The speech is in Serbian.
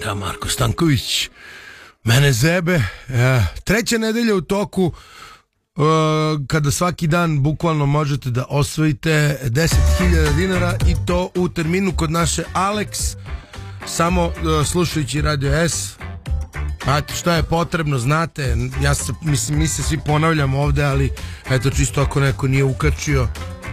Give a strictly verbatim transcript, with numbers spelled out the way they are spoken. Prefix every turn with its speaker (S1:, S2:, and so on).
S1: Da, Marko Stanković mene zebe. E, treća nedelja u toku, e, kada svaki dan bukvalno možete da osvojite deset hiljada dinara, i to u terminu kod naše Alex, samo e, slušajući Radio S. Znate šta je potrebno, znate, ja se, mislim, mi se svi ponavljamo ovde, ali eto, čisto ako neko nije ukačio,